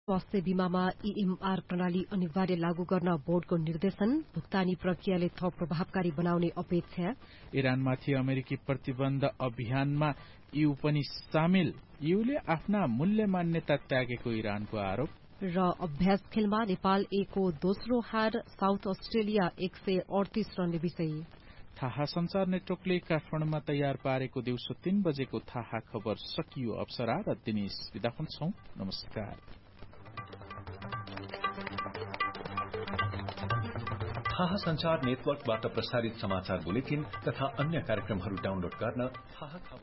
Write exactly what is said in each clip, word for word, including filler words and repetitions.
स्वास्थ्य बीमामा ईएमआर प्रणाली अनिवार्य लागू गर्न बोर्डको निर्देशन, भुक्तानी प्रक्रियाले थप प्रभावकारी बनाउने अपेक्षा। इरानमाथि अमेरिकी प्रतिबन्ध अभियानमा ईयू पनि सामेल, ईयूले आफ्ना मूल्य मान्यता त्यागेको इरानको आरोप। र अभ्यास खेलमा नेपाल ए को दोस्रो हार, साउथ अस्ट्रेलिया एक सय अडतीस रनले विजयी। थाहा संचार नेटवर्कले काठमाडौँमा तयार पारेको दिउँसो तीन बजेको थाहा खबर सकियो। अप्सरा र दिनेश विदा हुन्छौं। नमस्कार। थाहा संचार नेटवर्कबाट प्रसारित समाचार बुलेटिन तथा अन्य कार्यक्रमहरू डाउनलोड गर्न थाहा खबर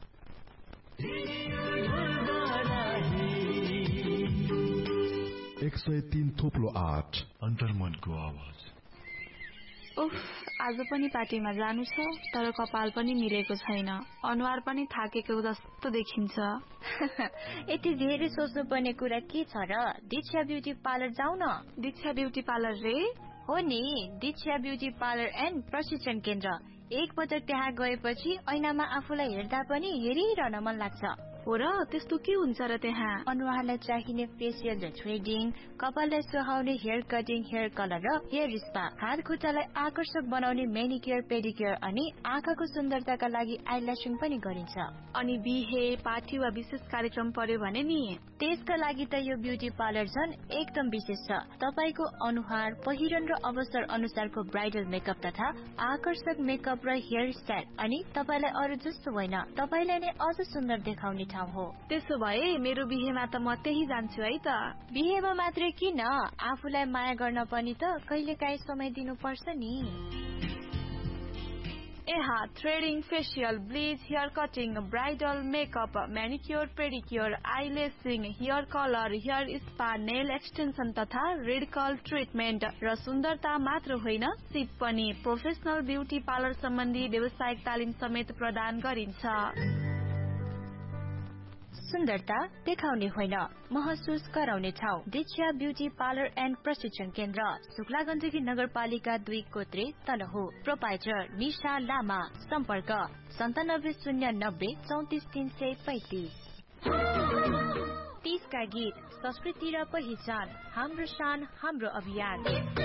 एक सय तीन थोप्लो आठ अन्तर्मनको आवाज। उफ, आज पनि पार्टीमा जानु छ, तर कपाल पनि मिलेको छैन, अनुहार पनि थाकेको जस्तो देखिन्छ। यति धेरै सोच्नु पर्ने कुरा के छ र? दीक्षा ब्युटी पार्लर जाऊ न। दीक्षा ब्युटी पार्लर रे? हो नि, दीक्षा ब्युटी पार्लर एन्ड प्रशिक्षण केन्द्र। एक पटक त्यहाँ गएपछि ऐनामा आफूलाई हेर्दा पनि हेरिरहन मन लाग्छ। हो र, त्यस्तो के हुन्छ र त्यहाँ? अनुहारलाई चाहिने फेसियल र थ्रेडिङ, कपाललाई सुहाउने हेयर कटिङ, हेयर कलर र हेयर स्पा, हात खुट्टालाई आकर्षक बनाउने मेनिक्योर पेडिक्योर अनि आँखाको सुन्दरताका लागि आइल्यासिङ पनि गरिन्छ। अनि बिहे, पार्टी वा विशेष कार्यक्रम पर्यो भने नि त्यसका लागि त यो ब्युटी पार्लर झन् एकदम विशेष छ। तपाईको अनुहार, पहिरन र अवसर अनुसारको ब्राइडल मेकअप तथा आकर्षक मेकअप र हेयर स्टाइल, अनि तपाईलाई अरू जस्तो होइन, तपाईलाई नै अझ सुन्दर देखाउने ठाउँ हो। त्यसो भए मेरो बिहेमा त म त्यही जान्छु है त। बिहेमा मात्रै किन, आफूलाई माया गर्न पनि त कहिलेकाहीँ समय दिनुपर्छ नि। एहा threading, facial, bleach, hair cutting, bridal makeup, म्यानिक्योर pedicure, आइलेसिङ, hair colour, hair spa, nail extension तथा रिडकल ट्रिटमेन्ट र सुन्दरता मात्र होइन, सिप पनि। प्रोफेसनल ब्युटी पार्लर सम्बन्धी व्यावसायिक तालिम समेत प्रदान गरिन्छ। सुन्दरता देखाउने होइन, महसुस गराउने ठाउँ। दीक्षा ब्युटी पार्लर एन्ड प्रशिक्षण केन्द्र, शुक्ला गण्डकी नगरपालिका दुई कोत्रे तलहु। प्रोपाइटर निशा लामा। सम्पर्क सन्तानब्बे शून्य नब्बे चौतिस तीन सय पैतिस। तीसका गीत, संस्कृति र पहिचान, हाम्रो शान हाम्रो अभियान।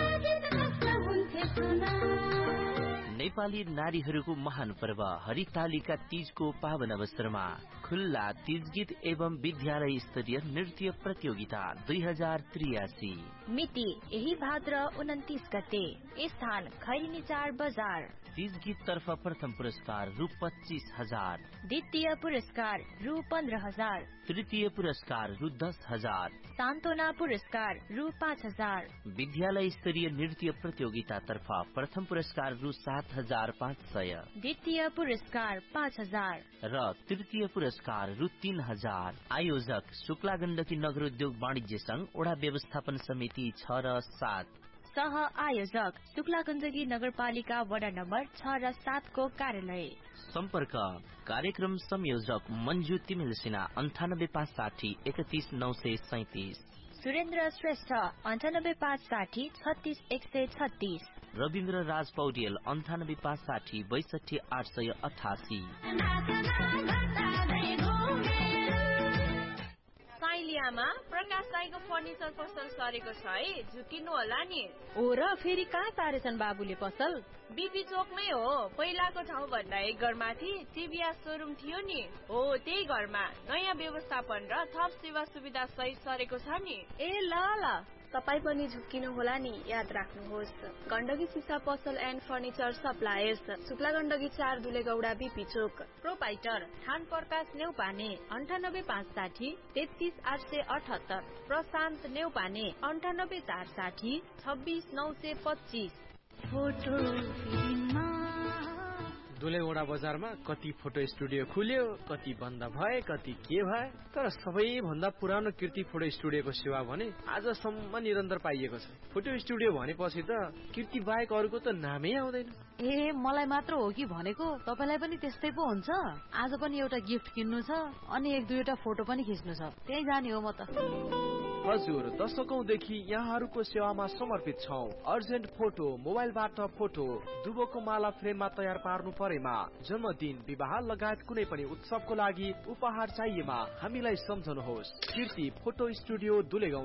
नेपाली नारीहरूको महान पर्व हरितालिका तीजको पावन अवसरमा खुल्ला तीज गीत एवं विद्यालय स्तरीय नृत्य प्रतियोगिता दुई हजार त्रियासी। मिति यही भाद्र उन्तिस गते। स्थान खैरिनी चार बजार। तीज गीत तर्फ प्रथम पुरस्कार रु पच्चीस हजार, द्वितीय पुरस्कार रु पन्ध्र हजार, तृतीय पुरस्कार रु दस हजार, सान्त्वना पुरस्कार रु पाँच हजार। विद्यालय स्तरीय नृत्य प्रतियोगिता तर्फ प्रथम पुरस्कार रु सात हजार पाँच सय, द्वितीय पुरस्कार पाँच हजार र तृतीय पुरस्कार रु तीन हजार। आयोजक शुक्ला गण्डकी नगर उद्योग वाणिज्य संघ वडा व्यवस्थापन समिति छ र सात। सह आयोजक शुक्ला गण्डकी नगरपालिका वडा नम्बर छ र सात को कार्यालय। सम्पर्क कार्यक्रम संयोजक मन्जु तिमिल सिन्हा अन्ठानब्बे पाँच साठी एकतीस नौ सय सैतिस। सुरेन्द्र श्रेष्ठ अन्ठानब्बे पाँच साठी छत्तीस एक सय छत्तीस। रविन्द्र राज पौडेल अन्ठानब्बे पाँच साठी बैसठी आठ सय अठासी। साइलियामा प्रकाश राईको फर्निचर पसल सरेको छ है, झुकिनु होला नि। हो र, फेरि कहाँ सारेछन् बाबुले पसल? बीपी चोकमै हो, पहिलाको ठाउँ भन्दा एक घरमाथि टिभीएस सोरुम थियो नि, हो त्यही घरमा नयाँ व्यवस्थापन र थप सेवा सुविधा सहित सरेको छ नि। ए ल ल, तपाई पनि झुक्किनु होला नि, याद राख्नुहोस्। गण्डकी सिसा पसल and furniture suppliers, Shukla Gandaki चार दुलेगौडा बीपी चोक। प्रोपाइटर खान प्रकाश नेउपाने अन्ठानब्बे पाँच साठी तेत्तीस आठ सय अठहत्तर। प्रशान्त नेउपाने अन्ठानब्बे चार साठी छब्बिस नौ सय पच्चीस। दुलेगौडा बजारमा कति फोटो स्टुडियो खुल्यो, कति बन्द भए, कति के भए, तर सबैभन्दा पुरानो कीर्ति फोटो स्टुडियोको सेवा भने आजसम्म निरन्तर पाइएको छ। फोटो स्टुडियो भनेपछि त कीर्ति बाहेक अरूको त नामै आउँदैन। ए मलाई मात्र हो कि भनेको? तपाईलाई पनि त्यस्तै पो हुन्छ? आज पनि एउटा गिफ्ट किन्नु छ अनि एक दुईवटा फोटो पनि खिच्नु छ, त्यही जाने हो म त। हजुर, दशकौंदेखि यहाँहरूको सेवामा समर्पित छौं। अर्जेन्ट फोटो, मोबाइलबाट फोटो, दुबोको माला फ्रेममा तयार पार्नु परेमा, जन्मदिन, विवाह लगायत कुनै पनि उत्सवको लागि उपहार चाहिएमा हामीलाई सम्झनुहोस्। कीर्ति फोटो स्टुडियो दुलेगाउँ।